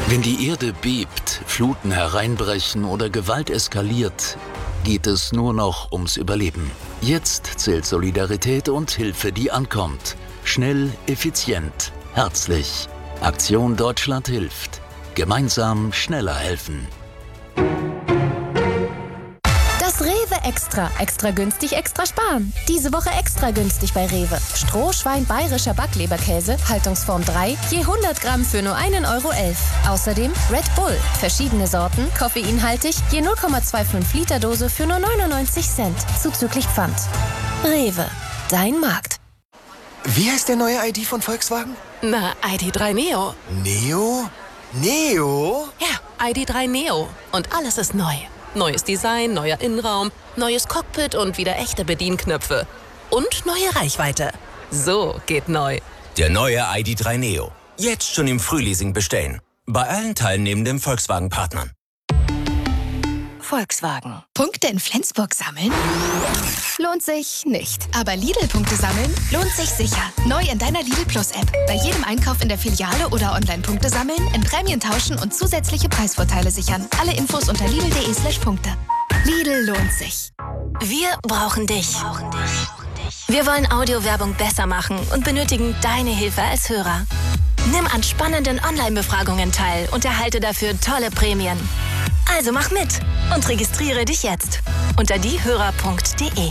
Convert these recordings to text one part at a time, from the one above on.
Wenn die Erde bebt, Fluten hereinbrechen oder Gewalt eskaliert, geht es nur noch ums Überleben. Jetzt zählt Solidarität und Hilfe, die ankommt. Schnell, effizient, herzlich. Aktion Deutschland hilft. Gemeinsam schneller helfen. Das Rewe Extra. Extra günstig, extra sparen. Diese Woche extra günstig bei Rewe. Strohschwein bayerischer Backleberkäse, Haltungsform 3, je 100 Gramm für nur 1,11 Euro. Außerdem Red Bull. Verschiedene Sorten, koffeinhaltig, je 0,25 Liter Dose für nur 99 Cent. Zuzüglich Pfand. Rewe. Dein Markt. Wie heißt der neue ID von Volkswagen? Na, ID.3 Neo. Neo? Neo? Ja, ID.3 Neo. Und alles ist neu. Neues Design, neuer Innenraum, neues Cockpit und wieder echte Bedienknöpfe. Und neue Reichweite. So geht neu. Der neue ID.3 Neo. Jetzt schon im Frühleasing bestellen. Bei allen teilnehmenden Volkswagen-Partnern. Volkswagen. Punkte in Flensburg sammeln? Lohnt sich nicht. Aber Lidl-Punkte sammeln lohnt sich sicher. Neu in deiner Lidl Plus-App. Bei jedem Einkauf in der Filiale oder online Punkte sammeln, in Prämien tauschen und zusätzliche Preisvorteile sichern. Alle Infos unter lidl.de/Punkte. Lidl lohnt sich. Wir brauchen dich. Wir wollen Audiowerbung besser machen und benötigen deine Hilfe als Hörer. Nimm an spannenden Online-Befragungen teil und erhalte dafür tolle Prämien. Also mach mit und registriere dich jetzt unter diehörer.de.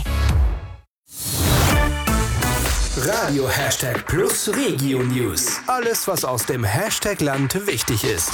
Radio #Plus Regio News. Alles, was aus dem Hashtag-Land wichtig ist.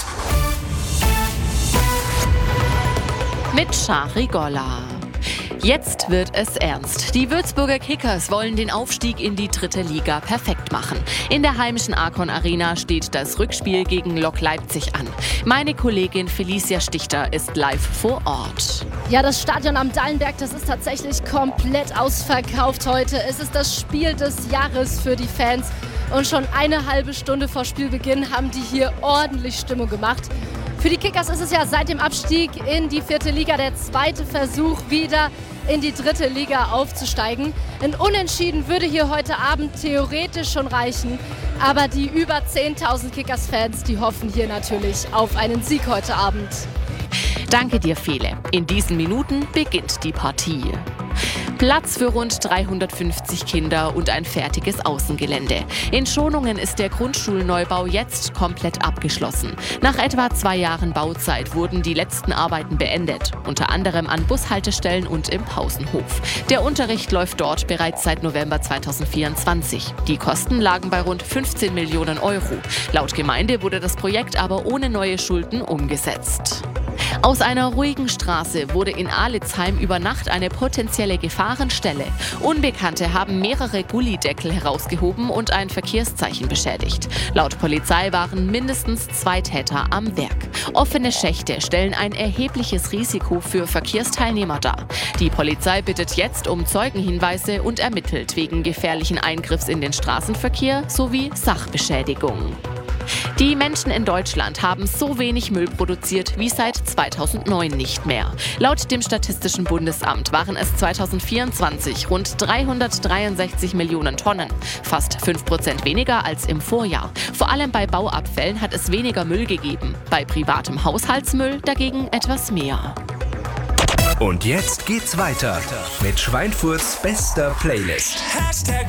Mit Shari Golla. Jetzt wird es ernst. Die Würzburger Kickers wollen den Aufstieg in die 3. Liga perfekt machen. In der heimischen Arcon Arena steht das Rückspiel gegen Lok Leipzig an. Meine Kollegin Felicia Stichter ist live vor Ort. Ja, das Stadion am Dallenberg, das ist tatsächlich komplett ausverkauft heute. Es ist das Spiel des Jahres für die Fans. Und schon eine halbe Stunde vor Spielbeginn haben die hier ordentlich Stimmung gemacht. Für die Kickers ist es ja seit dem Abstieg in die 4. Liga der zweite Versuch, wieder in die 3. Liga aufzusteigen. Ein Unentschieden würde hier heute Abend theoretisch schon reichen. Aber die über 10.000 Kickers-Fans, die hoffen hier natürlich auf einen Sieg heute Abend. Danke dir, Fele. In diesen Minuten beginnt die Partie. Platz für rund 350 Kinder und ein fertiges Außengelände. In Schonungen ist der Grundschulneubau jetzt komplett abgeschlossen. Nach etwa 2 Jahren Bauzeit wurden die letzten Arbeiten beendet, unter anderem an Bushaltestellen und im Pausenhof. Der Unterricht läuft dort bereits seit November 2024. Die Kosten lagen bei rund 15 Millionen Euro. Laut Gemeinde wurde das Projekt aber ohne neue Schulden umgesetzt. Aus einer ruhigen Straße wurde in Alitzheim über Nacht eine potenzielle Gefahrenstelle. Unbekannte haben mehrere Gullideckel herausgehoben und ein Verkehrszeichen beschädigt. Laut Polizei waren mindestens 2 Täter am Werk. Offene Schächte stellen ein erhebliches Risiko für Verkehrsteilnehmer dar. Die Polizei bittet jetzt um Zeugenhinweise und ermittelt wegen gefährlichen Eingriffs in den Straßenverkehr sowie Sachbeschädigung. Die Menschen in Deutschland haben so wenig Müll produziert wie seit 2009 nicht mehr. Laut dem Statistischen Bundesamt waren es 2024 rund 363 Millionen Tonnen, fast 5% weniger als im Vorjahr. Vor allem bei Bauabfällen hat es weniger Müll gegeben, bei privatem Haushaltsmüll dagegen etwas mehr. Und jetzt geht's weiter mit Schweinfurts bester Playlist.